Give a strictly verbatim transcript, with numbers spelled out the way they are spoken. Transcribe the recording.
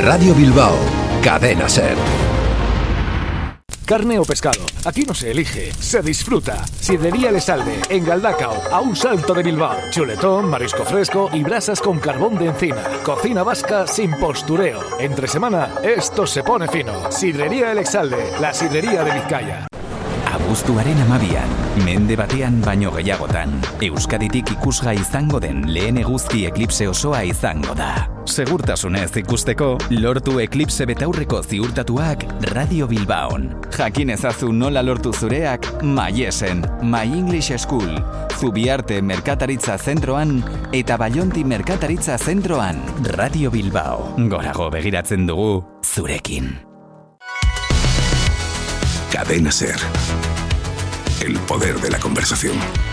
Radio Bilbao, Cadena Ser. Carne o pescado, aquí no se elige, se disfruta. Sidrería El Esalde, en Galdacao, a un salto de Bilbao. Chuletón, marisco fresco y brasas con carbón de encina. Cocina vasca sin postureo. Entre semana, esto se pone fino. Sidrería El Esalde, la sidrería de Vizcaya. Abuztuaren amabian, mende batean baino gehiagotan, Euskaditik ikusgai izango den lehen eguzki eklipse osoa izango da. Segurtasunez ikusteko, lortu eklipse betaurreko ziurtatuak Radio Bilbaon. Jakin ezazu nola lortu zureak Maiesen, My English School, Zubiarte Merkataritza Zentroan eta Baionti Merkataritza Zentroan. Radio Bilbao, gorago begiratzen dugu zurekin. Cadena Ser. El poder de la conversación.